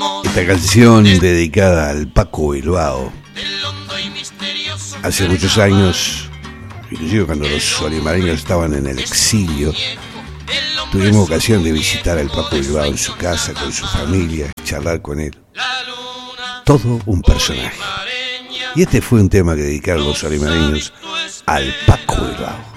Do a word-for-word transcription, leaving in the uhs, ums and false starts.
Esta canción dedicada al Paco Bilbao. Hace muchos años, inclusive cuando los solimareños estaban en el exilio, tuvimos ocasión de visitar al Paco Bilbao en su casa, con su familia, charlar con él. Todo un personaje. Y este fue un tema que dedicaron los solimareños al Paco Bilbao.